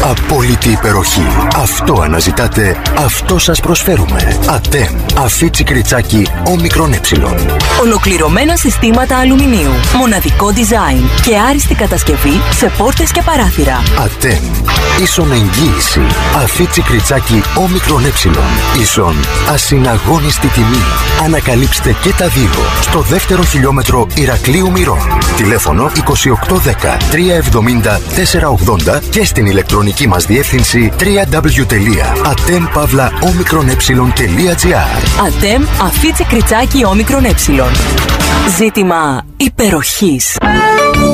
Απόλυτη υπεροχή. Αυτό αναζητάτε, αυτό σας προσφέρουμε. Ατέμ. Αφίτσι κριτσάκι όμικρον ε. Ολοκληρωμένα συστήματα αλουμινίου. Μοναδικό design και άριστη κατασκευή σε πόρτες και παράθυρα. Ατέμ. Ίσον εγγύηση. Αφίτσι κριτσάκι όμικρον ε. Ίσον ασυναγώνιστη τιμή. Ανακαλύψτε και τα δύο στο δεύτερο χιλιόμετρο Ηρακλείου Μυρών. Τηλέφωνο 2810 370 480 και στην ηλεκτρονική μας διεύθυνση www.atem-omicron-e.gr. Ατέμ Αφίτσι κριτσάκι όμικρον ε. Ζήτημα υπεροχής.